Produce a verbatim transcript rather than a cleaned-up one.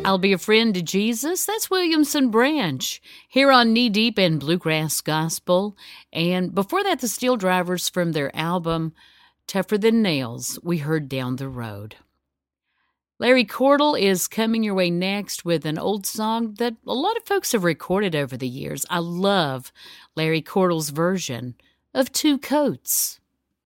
I'll Be a Friend to Jesus. That's Williamson Branch here on Knee Deep in Bluegrass Gospel. And before that, the Steel Drivers from their album Tougher Than Nails, we heard Down the Road. Larry Cordle is coming your way next with an old song that a lot of folks have recorded over the years. I love Larry Cordle's version of Two Coats.